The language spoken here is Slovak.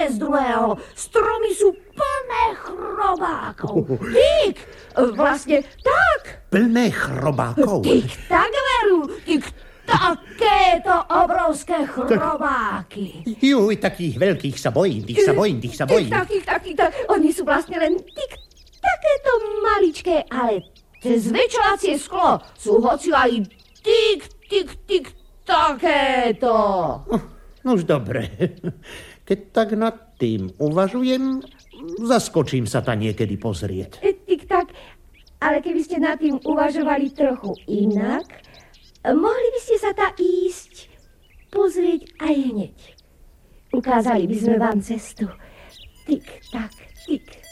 bez druhého. Stromy sú plné chrobákov. Tik, vlastne tak. Plné chrobákov? Tik, tak veru. Tik, takéto obrovské chrobáky. Juj, takých veľkých sa bojím, tých sa bojím. Tak. Oni sú vlastne len tik, takéto maličké, ale cez zväčšovacie sklo sú hoci aj tik, takéto. No už dobre. Keď tak nad tým uvažujem, zaskočím sa ta niekedy pozrieť. Tik tak, ale keby ste nad tým uvažovali trochu inak, mohli by ste sa ta ísť pozrieť aj hneď. Ukázali by sme vám cestu. Tik tak.